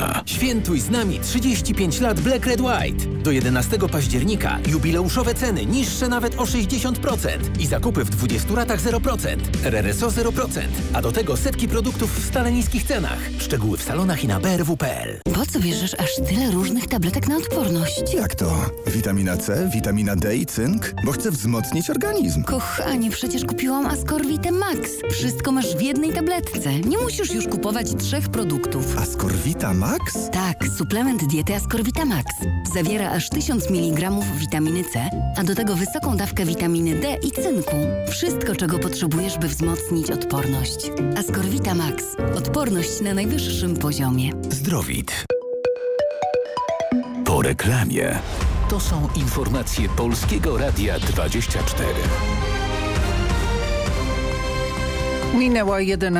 Polska. Świętuj z nami 35 lat Black Red White. Do 11 października jubileuszowe ceny niższe nawet o 60% i zakupy w 20 ratach 0%. RRSO 0%, a do tego setki produktów w stale niskich cenach. Szczegóły w salonach i na brw.pl. Po co bierzesz aż tyle różnych tabletek na odporność? Jak to? Witamina C, witamina D i cynk? Bo chcę wzmocnić organizm. Kochanie, przecież kupiłam Ascorvite Max. Wszystko masz w jednej tabletce. Nie musisz już kupować 3 produktów. Ascorvita Max? Tak, suplement diety Ascorvita Max. Zawiera aż 1000 mg witaminy C, a do tego wysoką dawkę witaminy D i cynku. Wszystko, czego potrzebujesz, by wzmocnić odporność. Ascorvita Max. Odporność na najwyższym poziomie. Zdrowit. Po reklamie. To są informacje Polskiego Radia 24. Minęła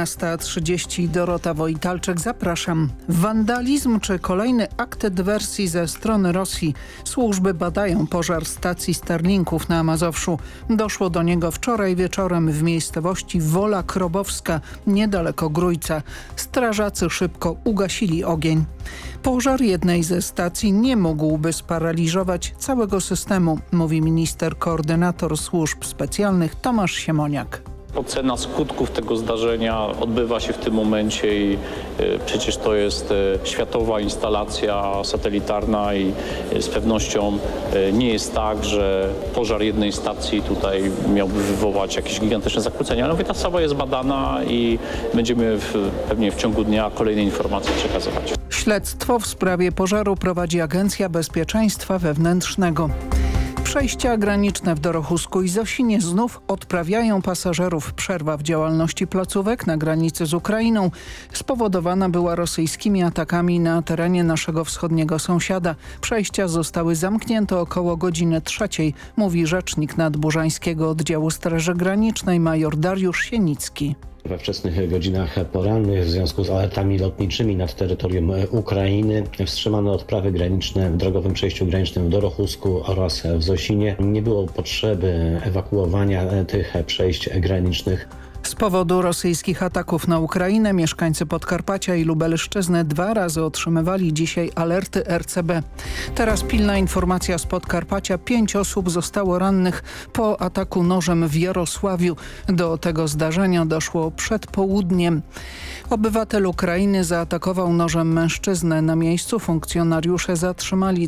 11:30. Dorota Wojtalczyk, zapraszam. Wandalizm czy kolejny akt dywersji ze strony Rosji? Służby badają pożar stacji Starlinków na Mazowszu. Doszło do niego wczoraj wieczorem w miejscowości Wola Krobowska, niedaleko Grójca. Strażacy szybko ugasili ogień. Pożar jednej ze stacji nie mógłby sparaliżować całego systemu, mówi minister koordynator służb specjalnych Tomasz Siemoniak. Ocena skutków tego zdarzenia odbywa się w tym momencie i przecież to jest światowa instalacja satelitarna i z pewnością nie jest tak, że pożar jednej stacji tutaj miałby wywołać jakieś gigantyczne zakłócenia. Ale ta sprawa jest badana i będziemy pewnie w ciągu dnia kolejne informacje przekazywać. Śledztwo w sprawie pożaru prowadzi Agencja Bezpieczeństwa Wewnętrznego. Przejścia graniczne w Dorochusku i Zosinie znów odprawiają pasażerów. Przerwa w działalności placówek na granicy z Ukrainą spowodowana była rosyjskimi atakami na terenie naszego wschodniego sąsiada. Przejścia zostały zamknięte około godziny 3, mówi rzecznik nadburzańskiego oddziału Straży Granicznej major Dariusz Sienicki. We wczesnych godzinach porannych w związku z alertami lotniczymi nad terytorium Ukrainy wstrzymano odprawy graniczne w drogowym przejściu granicznym w Dorochusku oraz w Zosinie. Nie było potrzeby ewakuowania tych przejść granicznych. Z powodu rosyjskich ataków na Ukrainę mieszkańcy Podkarpacia i Lubelszczyzny 2 razy otrzymywali dzisiaj alerty RCB. Teraz pilna informacja z Podkarpacia. 5 osób zostało rannych po ataku nożem w Jarosławiu. Do tego zdarzenia doszło przed południem. Obywatel Ukrainy zaatakował nożem mężczyznę. Na miejscu funkcjonariusze zatrzymali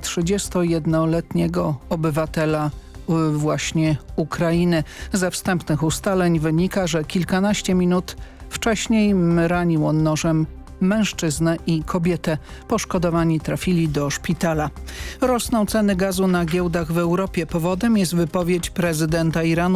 31-letniego obywatela właśnie Ukrainy. Ze wstępnych ustaleń wynika, że kilkanaście minut wcześniej ranił on nożem mężczyznę i kobietę. Poszkodowani trafili do szpitala. Rosną ceny gazu na giełdach w Europie. Powodem jest wypowiedź prezydenta Iranu